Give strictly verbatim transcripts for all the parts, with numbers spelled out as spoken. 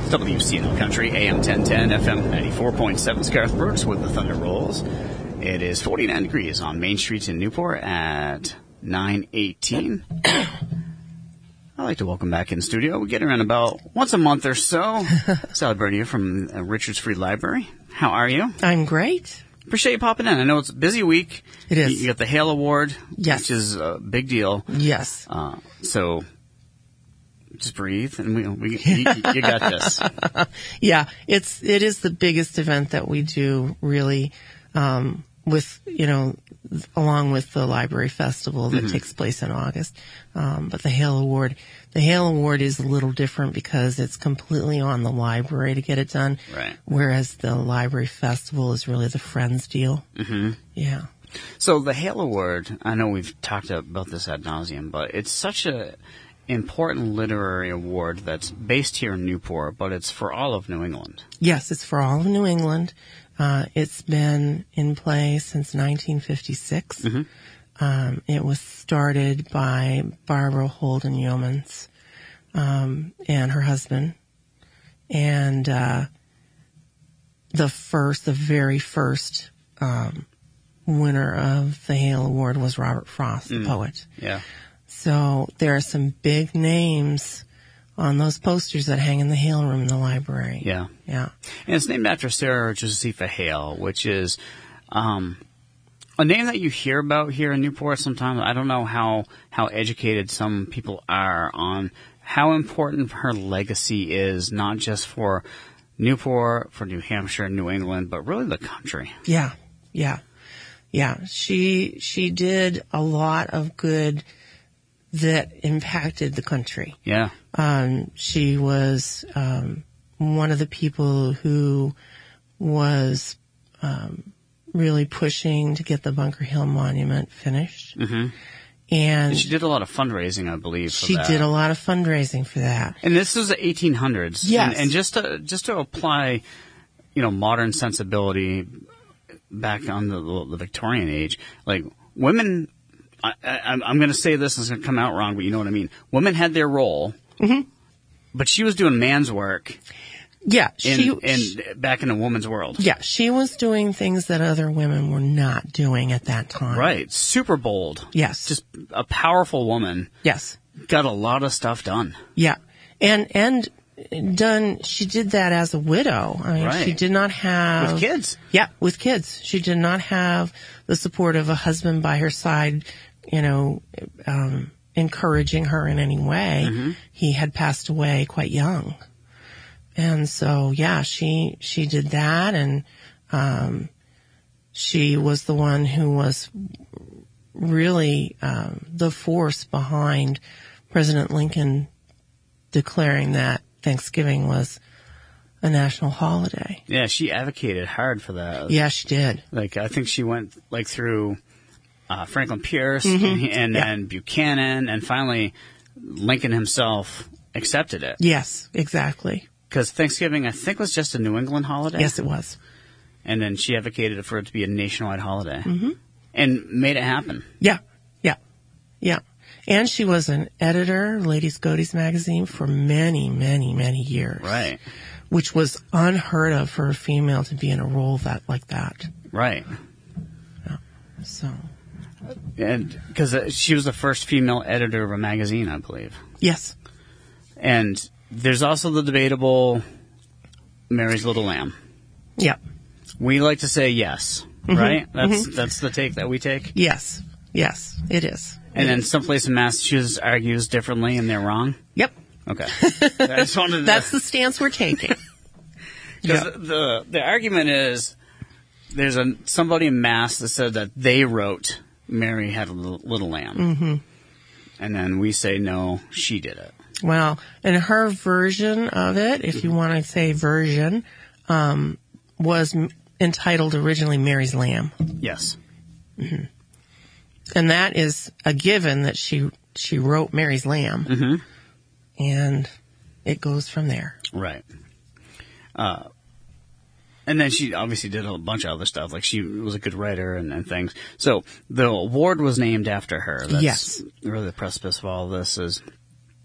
W C N O Country, A M ten ten, F M ninety-four point seven, Scarlett Brooks with the Thunder Rolls. It is forty-nine degrees on Main Street in Newport at nine eighteen. I'd like to welcome back in studio. We get around about once a month or so. Sally Bernier from uh, Richards Free Library. How are you? I'm great. Appreciate you popping in. I know it's a busy week. It is. You, you got the Hale Award, yes. which is a big deal. Yes. Uh, so just breathe, and we, we you, you got this. Yeah, it's it is the biggest event that we do, really, um, with you know, along with the Library Festival that mm-hmm. takes place in August. Um, but the Hale Award, the Hale Award is a little different because it's completely on the library to get it done. Right. Whereas the Library Festival is really the Friends deal. Mm-hmm. Yeah. So the Hale Award, I know we've talked about this ad nauseum, but it's such a important literary award that's based here in Newport, but it's for all of New England. Yes, it's for all of New England. Uh, it's been in play since nineteen fifty-six. Mm-hmm. Um, it was started by Barbara Holden Yeomans, um, and her husband. And, uh, the first, the very first, um, winner of the Hale Award was Robert Frost, the mm. poet. Yeah. So there are some big names on those posters that hang in the Hale room in the library. Yeah. Yeah. And it's named after Sarah Josepha Hale, which is um, a name that you hear about here in Newport sometimes. I don't know how, how educated some people are on how important her legacy is, not just for Newport, for New Hampshire, New England, but really the country. Yeah. Yeah. Yeah. She, she did a lot of good that impacted the country. Yeah. Um, she was um, one of the people who was um, really pushing to get the Bunker Hill Monument finished. Mm-hmm. And, and she did a lot of fundraising, I believe, for she that. did a lot of fundraising for that. And this was the eighteen hundreds. Yes. And, and just to, just to apply, you know, modern sensibility back on the, the Victorian age, like women... I, I, I'm going to say this, it's going to come out wrong, but you know what I mean. Women had their role, mm-hmm. but she was doing man's work. Yeah, she, in, in she back in a woman's world. Yeah, she was doing things that other women were not doing at that time. Right, super bold. Yes, just a powerful woman. Yes, got a lot of stuff done. Yeah, and and done. She did that as a widow. I mean, right. She did not have with kids. Yeah, with kids. She did not have the support of a husband by her side. You know, um, encouraging her in any way. Mm-hmm. He had passed away quite young. And so, yeah, she, she did that, and, um, she was the one who was really, um, the force behind President Lincoln declaring that Thanksgiving was a national holiday. Yeah, she advocated hard for that. Yeah, she did. Like, I think she went, like, through Uh, Franklin Pierce mm-hmm. and then yeah. Buchanan, and finally Lincoln himself accepted it. Yes, exactly. Because Thanksgiving, I think, was just a New England holiday. Yes, it was. And then she advocated for it to be a nationwide holiday. Mm-hmm. And made it happen. Yeah, yeah, yeah. And she was an editor, Ladies' Godey's magazine, for many, many, many years. Right. Which was unheard of for a female to be in a role that like that. Right. Yeah. So... And because she was the first female editor of a magazine, I believe. Yes. And there's also the debatable Mary's Little Lamb. Yeah. We like to say yes, mm-hmm. right? That's mm-hmm. that's the take that we take. Yes. Yes, it is. And it then is. someplace in Massachusetts argues differently, and they're wrong. Yep. Okay. I just wanted to... That's the stance we're taking. Because yep. the the argument is there's a somebody in Mass that said that they wrote Mary Had a Little, little Lamb. Mm-hmm. And then we say, no, she did it. Well, and her version of it, if you want to say version, um, was m- entitled originally Mary's Lamb. Yes. Mm-hmm. And that is a given that she she wrote Mary's Lamb. Mm-hmm. And it goes from there. Right. Uh, And then she obviously did a bunch of other stuff. Like, she was a good writer and, and things. So the award was named after her. That's yes. really the precipice of all of this is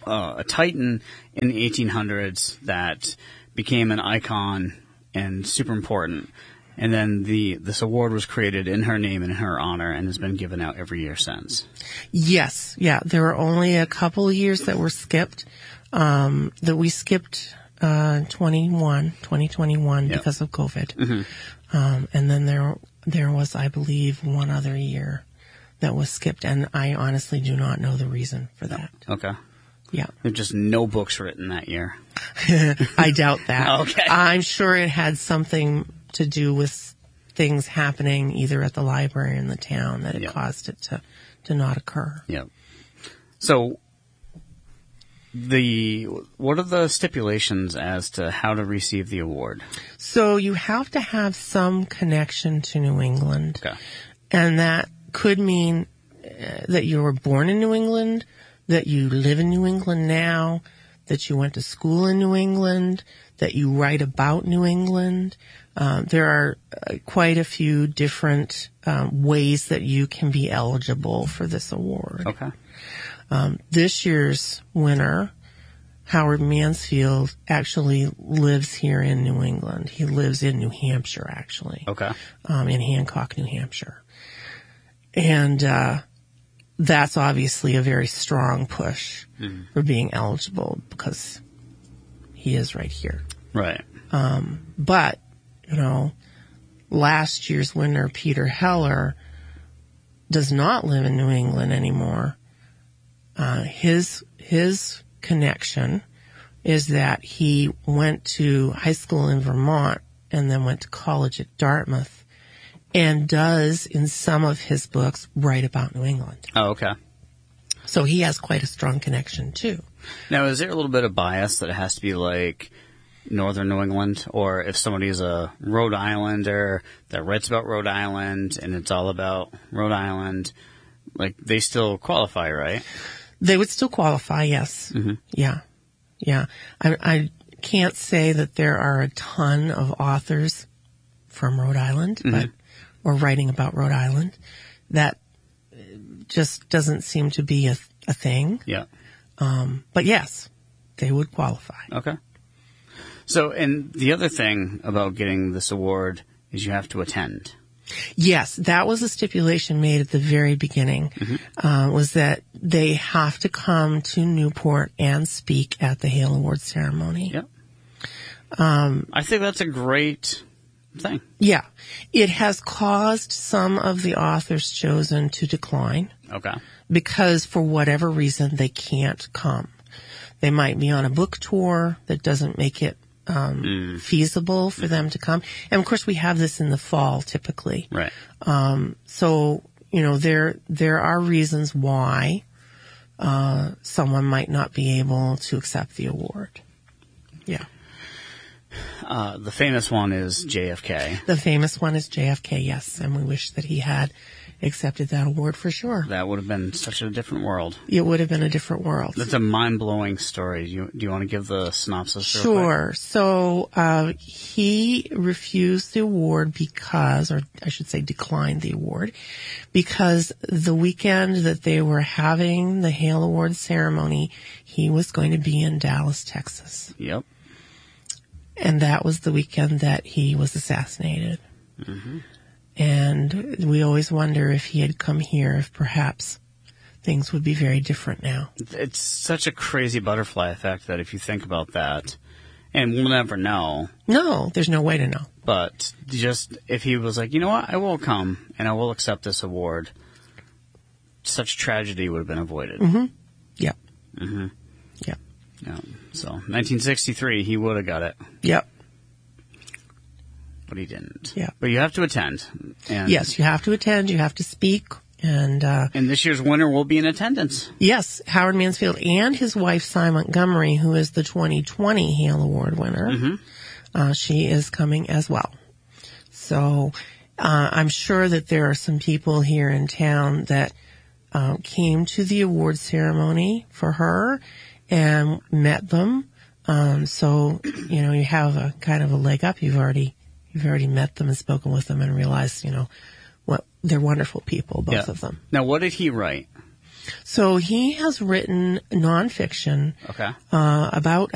uh, a titan in the eighteen hundreds that became an icon and super important. And then the this award was created in her name and in her honor and has been given out every year since. Yes. Yeah. There were only a couple of years that were skipped, um, that we skipped, uh, twenty-one, twenty twenty-one Yep. because of COVID. Mm-hmm. Um, and then there, there was, I believe, one other year that was skipped. And I honestly do not know the reason for that. Okay. Yeah. There's just no books written that year. I doubt that. Okay. I'm sure it had something to do with things happening either at the library or in the town that it Yep. caused it to, to not occur. Yep. So, the what are the stipulations as to how to receive the award? So you have to have some connection to New England. Okay. And that could mean uh, that you were born in New England, that you live in New England now, that you went to school in New England, that you write about New England. Um, there are uh, quite a few different um, ways that you can be eligible for this award. Okay. Um, this year's winner, Howard Mansfield, actually lives here in New England. He lives in New Hampshire, actually. Okay. Um, in Hancock, New Hampshire. And uh, that's obviously a very strong push mm-hmm. for being eligible because he is right here. Right. Um, but, you know, last year's winner, Peter Heller, does not live in New England anymore. Uh, his, his connection is that he went to high school in Vermont and then went to college at Dartmouth and does, in some of his books, write about New England. Oh, okay. So he has quite a strong connection, too. Now, is there a little bit of bias that it has to be like northern New England? Or if somebody's a Rhode Islander that writes about Rhode Island and it's all about Rhode Island, like they still qualify, right? They would still qualify, yes. Mm-hmm. Yeah. Yeah. I, I can't say that there are a ton of authors from Rhode Island, mm-hmm. but or writing about Rhode Island. That just doesn't seem to be a, a thing. Yeah. Um, but yes, they would qualify. Okay. So, and the other thing about getting this award is you have to attend. Yes, that was a stipulation made at the very beginning, mm-hmm. uh, was that they have to come to Newport and speak at the Hale Award ceremony. Yep. Um, I think that's a great thing. Yeah. It has caused some of the authors chosen to decline. Okay. Because for whatever reason, they can't come. They might be on a book tour that doesn't make it um, mm. feasible for them to come. And of course, we have this in the fall typically. Right. Um, so, you know, there, there are reasons why uh, someone might not be able to accept the award. Yeah. Uh, the famous one is J F K. The famous one is J F K, yes. And we wish that he had accepted that award for sure. That would have been such a different world. It would have been a different world. That's a mind-blowing story. Do you, do you want to give the synopsis? Sure. So uh, he refused the award because, or I should say declined the award, because the weekend that they were having the Hale Award ceremony, he was going to be in Dallas, Texas. Yep. And that was the weekend that he was assassinated. Mm-hmm. And we always wonder if he had come here, if perhaps things would be very different now. It's such a crazy butterfly effect that if you think about that, and we'll never know. No, there's no way to know. But just if he was like, you know what, I will come and I will accept this award, such tragedy would have been avoided. Mm-hmm. Yep. Mm-hmm. Yep. Yeah. So, nineteen sixty-three, he would have got it. Yep. But he didn't. Yeah. But you have to attend. And yes, you have to attend. You have to speak. And uh, and this year's winner will be in attendance. Yes, Howard Mansfield and his wife, Cy Montgomery, who is the twenty twenty Hale Award winner. Mm-hmm. Uh, she is coming as well. So uh, I'm sure that there are some people here in town that uh, came to the award ceremony for her and met them. Um, so, you know, you have a kind of a leg up. You've already, you've already met them and spoken with them and realized, you know, what they're wonderful people, both yeah. of them. Now, what did he write? So he has written nonfiction Okay. uh, about